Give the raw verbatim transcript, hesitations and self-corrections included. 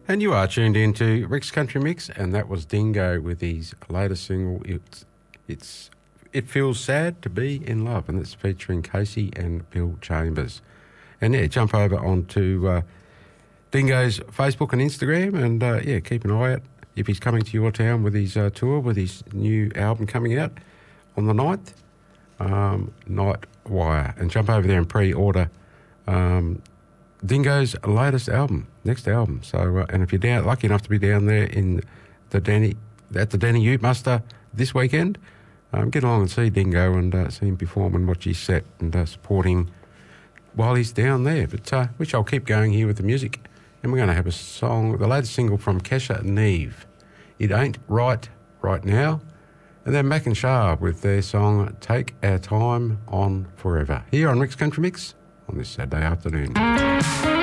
And you are tuned in to Rick's Country Mix, and that was Dingo with his latest single, It's, it's It Feels Sad to Be in Love, and it's featuring Casey and Bill Chambers. And yeah, jump over onto uh, Dingo's Facebook and Instagram, and uh, yeah, keep an eye out if he's coming to your town with his uh, tour, with his new album coming out on the ninth, um, Night Wire. And jump over there and pre-order um, Dingo's latest album, next album. So, uh, and if you're down, lucky enough to be down there in the Danny at the Danny Ute Muster this weekend, um, get along and see Dingo and uh, see him perform and watch his set and uh, supporting while he's down there. But uh, which I'll keep going here with the music, and we're going to have a song, the latest single from Kesha Neve, It Ain't Right Right Now, and then Mac and Sharp with their song Take Our Time On Forever, here on Rick's Country Mix on this Saturday afternoon.